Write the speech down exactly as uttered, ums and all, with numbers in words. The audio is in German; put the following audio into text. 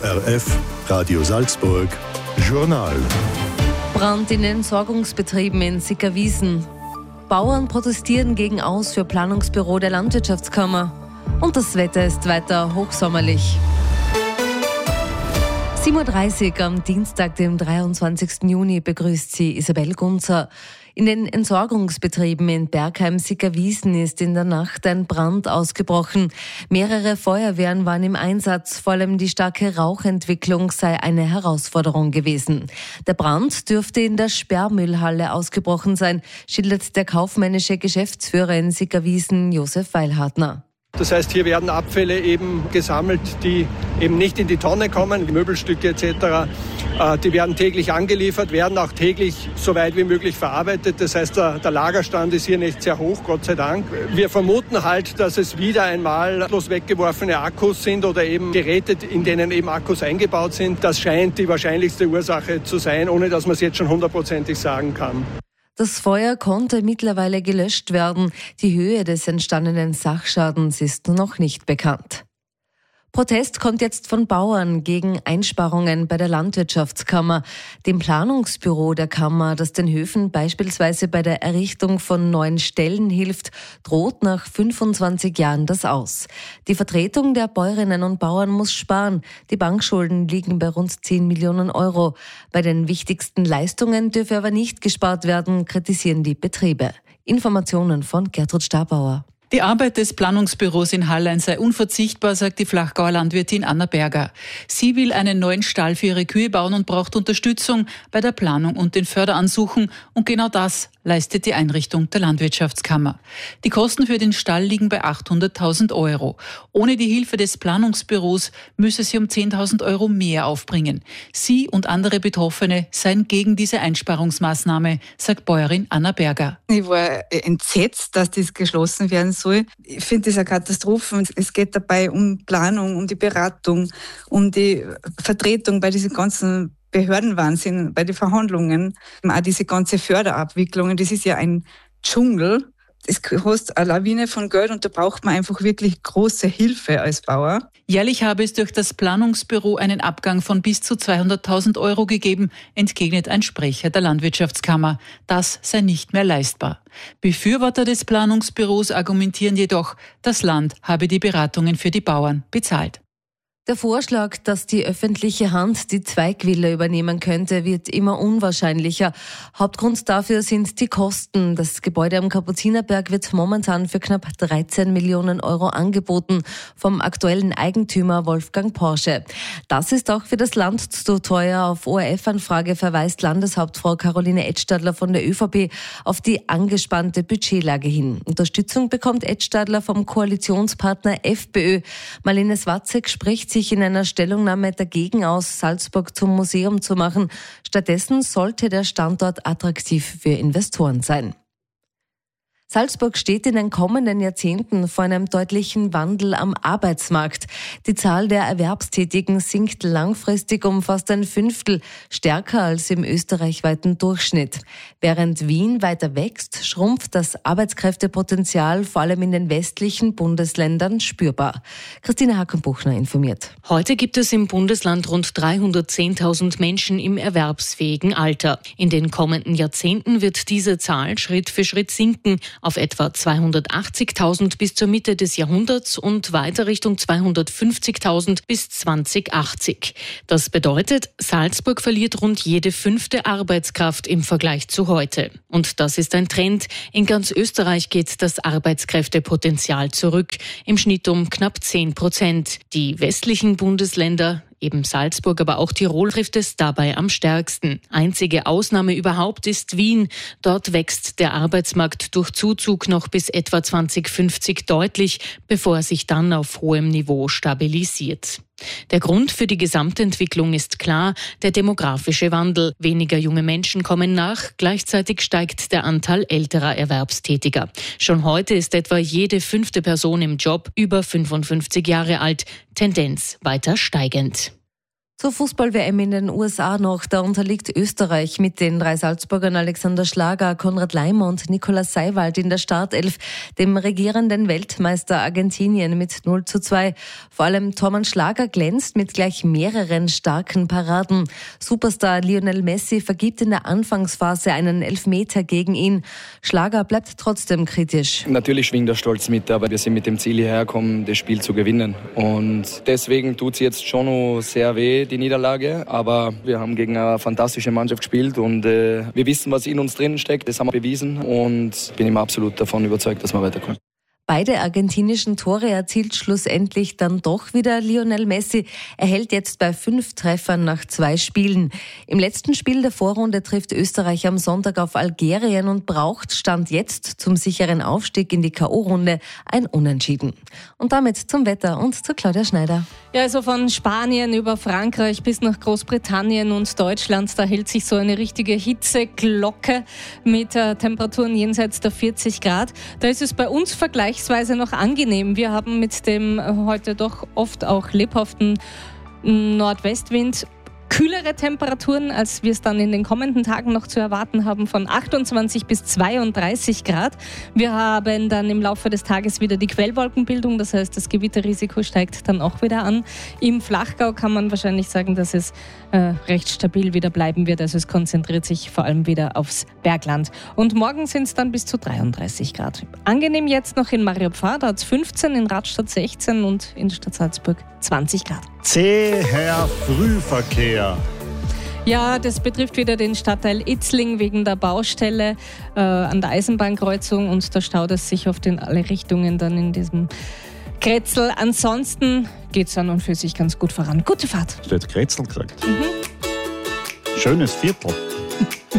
O R F, Radio Salzburg, Journal. Brand in Entsorgungsbetrieben in Sickerwiesen. Bauern protestieren gegen Aus für Planungsbüro der Landwirtschaftskammer. Und das Wetter ist weiter hochsommerlich. sieben Uhr dreißig am Dienstag, dem dreiundzwanzigsten Juni, begrüßt sie Isabel Gunzer. In den Entsorgungsbetrieben in Bergheim-Sickerwiesen ist in der Nacht ein Brand ausgebrochen. Mehrere Feuerwehren waren im Einsatz. Vor allem die starke Rauchentwicklung sei eine Herausforderung gewesen. Der Brand dürfte in der Sperrmüllhalle ausgebrochen sein, schildert der kaufmännische Geschäftsführer in Sickerwiesen, Josef Weilhartner. Das heißt, hier werden Abfälle eben gesammelt, die eben nicht in die Tonne kommen, Möbelstücke et cetera. Die werden täglich angeliefert, werden auch täglich so weit wie möglich verarbeitet. Das heißt, der, der Lagerstand ist hier nicht sehr hoch, Gott sei Dank. Wir vermuten halt, dass es wieder einmal bloß weggeworfene Akkus sind oder eben Geräte, in denen eben Akkus eingebaut sind. Das scheint die wahrscheinlichste Ursache zu sein, ohne dass man es jetzt schon hundertprozentig sagen kann. Das Feuer konnte mittlerweile gelöscht werden. Die Höhe des entstandenen Sachschadens ist noch nicht bekannt. Protest kommt jetzt von Bauern gegen Einsparungen bei der Landwirtschaftskammer, dem Planungsbüro der Kammer, das den Höfen beispielsweise bei der Errichtung von neuen Stellen hilft, droht nach fünfundzwanzig Jahren das Aus. Die Vertretung der Bäuerinnen und Bauern muss sparen. Die Bankschulden liegen bei rund zehn Millionen Euro. Bei den wichtigsten Leistungen dürfe aber nicht gespart werden, kritisieren die Betriebe. Informationen von Gertrud Stabauer. Die Arbeit des Planungsbüros in Hallein sei unverzichtbar, sagt die Flachgauer Landwirtin Anna Berger. Sie will einen neuen Stall für ihre Kühe bauen und braucht Unterstützung bei der Planung und den Förderansuchen. Und genau das leistet die Einrichtung der Landwirtschaftskammer. Die Kosten für den Stall liegen bei achthunderttausend Euro. Ohne die Hilfe des Planungsbüros müsse sie um zehntausend Euro mehr aufbringen. Sie und andere Betroffene seien gegen diese Einsparungsmaßnahme, sagt Bäuerin Anna Berger. Ich war entsetzt, dass das geschlossen werden soll. Ich finde das eine Katastrophe. Es geht dabei um Planung, um die Beratung, um die Vertretung bei diesen ganzen Behördenwahnsinn, bei den Verhandlungen, auch diese ganze Förderabwicklungen. Das ist ja ein Dschungel. Es kostet eine Lawine von Geld und da braucht man einfach wirklich große Hilfe als Bauer. Jährlich habe es durch das Planungsbüro einen Abgang von bis zu zweihunderttausend Euro gegeben, entgegnet ein Sprecher der Landwirtschaftskammer. Das sei nicht mehr leistbar. Befürworter des Planungsbüros argumentieren jedoch, das Land habe die Beratungen für die Bauern bezahlt. Der Vorschlag, dass die öffentliche Hand die Zweigwille übernehmen könnte, wird immer unwahrscheinlicher. Hauptgrund dafür sind die Kosten. Das Gebäude am Kapuzinerberg wird momentan für knapp dreizehn Millionen Euro angeboten vom aktuellen Eigentümer Wolfgang Porsche. Das ist auch für das Land zu teuer. Auf O R F-Anfrage verweist Landeshauptfrau Caroline Edstadler von der ÖVP auf die angespannte Budgetlage hin. Unterstützung bekommt Edstadler vom Koalitionspartner FPÖ. Marlene Swatzek spricht sich in einer Stellungnahme dagegen aus, Salzburg zum Museum zu machen. Stattdessen sollte der Standort attraktiv für Investoren sein. Salzburg steht in den kommenden Jahrzehnten vor einem deutlichen Wandel am Arbeitsmarkt. Die Zahl der Erwerbstätigen sinkt langfristig um fast ein Fünftel, stärker als im österreichweiten Durchschnitt. Während Wien weiter wächst, schrumpft das Arbeitskräftepotenzial vor allem in den westlichen Bundesländern spürbar. Christine Hackenbuchner informiert. Heute gibt es im Bundesland rund dreihundertzehntausend Menschen im erwerbsfähigen Alter. In den kommenden Jahrzehnten wird diese Zahl Schritt für Schritt sinken, auf etwa zweihundertachtzigtausend bis zur Mitte des Jahrhunderts und weiter Richtung zweihundertfünfzigtausend bis zweitausendachtzig. Das bedeutet, Salzburg verliert rund jede fünfte Arbeitskraft im Vergleich zu heute. Und das ist ein Trend. In ganz Österreich geht das Arbeitskräftepotenzial zurück, im Schnitt um knapp zehn Prozent. Die westlichen Bundesländer, eben Salzburg, aber auch Tirol, trifft es dabei am stärksten. Einzige Ausnahme überhaupt ist Wien. Dort wächst der Arbeitsmarkt durch Zuzug noch bis etwa zwanzig fünfzig deutlich, bevor er sich dann auf hohem Niveau stabilisiert. Der Grund für die Gesamtentwicklung ist klar, der demografische Wandel. Weniger junge Menschen kommen nach, gleichzeitig steigt der Anteil älterer Erwerbstätiger. Schon heute ist etwa jede fünfte Person im Job über fünfundfünfzig Jahre alt, Tendenz weiter steigend. Zur Fußball-W M in den U S A noch. Da unterliegt Österreich mit den drei Salzburgern Alexander Schlager, Konrad Laimer und Nikolaus Seiwald in der Startelf dem regierenden Weltmeister Argentinien mit null zu zwei. Vor allem Tormann Schlager glänzt mit gleich mehreren starken Paraden. Superstar Lionel Messi vergibt in der Anfangsphase einen Elfmeter gegen ihn. Schlager bleibt trotzdem kritisch. Natürlich schwingt der Stolz mit, aber wir sind mit dem Ziel hierher gekommen, das Spiel zu gewinnen. Und deswegen tut es jetzt schon noch sehr weh, die Niederlage, aber wir haben gegen eine fantastische Mannschaft gespielt und äh, wir wissen, was in uns drin steckt, das haben wir bewiesen und bin immer absolut davon überzeugt, dass wir weiterkommen. Beide argentinischen Tore erzielt schlussendlich dann doch wieder Lionel Messi. Er hält jetzt bei fünf Treffern nach zwei Spielen. Im letzten Spiel der Vorrunde trifft Österreich am Sonntag auf Algerien und braucht Stand jetzt zum sicheren Aufstieg in die K O-Runde ein Unentschieden. Und damit zum Wetter und zu Claudia Schneider. Ja, also von Spanien über Frankreich bis nach Großbritannien und Deutschland, da hält sich so eine richtige Hitzeglocke mit äh, Temperaturen jenseits der vierzig Grad. Da ist es bei uns vergleichsweise noch angenehm. Wir haben mit dem heute doch oft auch lebhaften Nordwestwind kühlere Temperaturen, als wir es dann in den kommenden Tagen noch zu erwarten haben, von achtundzwanzig bis zweiunddreißig Grad. Wir haben dann im Laufe des Tages wieder die Quellwolkenbildung, das heißt, das Gewitterrisiko steigt dann auch wieder an. Im Flachgau kann man wahrscheinlich sagen, dass es äh, recht stabil wieder bleiben wird, also es konzentriert sich vor allem wieder aufs Bergland. Und morgen sind es dann bis zu dreiunddreißig Grad. Angenehm jetzt noch in Mariapfarr, da hat es fünfzehn, in Radstadt sechzehn und in der Stadt Salzburg zwanzig Grad. Zäher Frühverkehr. Ja, das betrifft wieder den Stadtteil Itzling wegen der Baustelle äh, an der Eisenbahnkreuzung und da staut es sich oft in alle Richtungen dann in diesem Kretzel. Ansonsten geht es an und für sich ganz gut voran. Gute Fahrt. Du hast Kretzel gesagt. Mhm. Schönes Viertel.